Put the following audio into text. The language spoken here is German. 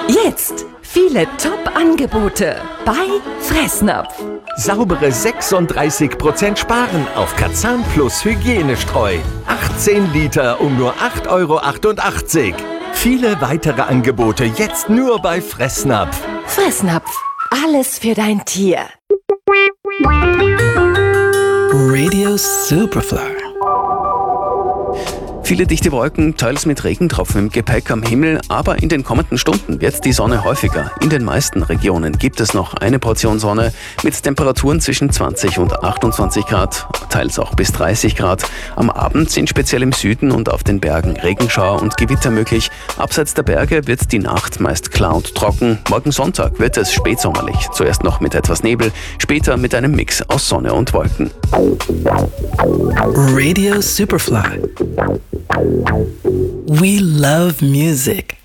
Jetzt viele Top-Angebote bei Fressnapf. Saubere 36% sparen auf Kazan Plus Hygienestreu. 18 Liter um nur 8,88 €. Viele weitere Angebote jetzt nur bei Fressnapf. Fressnapf, alles für dein Tier. Radio Superfly. Viele dichte Wolken, teils mit Regentropfen im Gepäck am Himmel, aber in den kommenden Stunden wird die Sonne häufiger. In den meisten Regionen gibt es noch eine Portion Sonne mit Temperaturen zwischen 20 und 28 Grad, teils auch bis 30 Grad. Am Abend sind speziell im Süden und auf den Bergen Regenschauer und Gewitter möglich. Abseits der Berge wird die Nacht meist klar und trocken. Morgen Sonntag wird es spätsommerlich. Zuerst noch mit etwas Nebel, später mit einem Mix aus Sonne und Wolken. Radio Superfly. We love music.